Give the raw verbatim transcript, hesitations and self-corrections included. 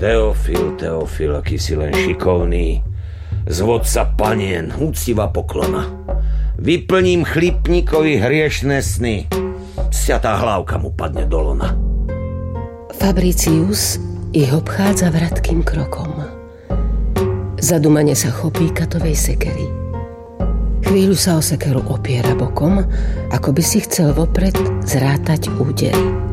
Teofil, Teofil, aký si len šikovný. Zvodca panien, úctivá poklona. Vyplním chlípnikovi hriešné sny. Sťatá hlávka mu padne do lona. Fabricius ich obchádza vratkým krokom. Zadumane sa chopí katovej sekery. Chvíľu sa o sekeru opiera bokom, ako by si chcel vopred zrátať údery.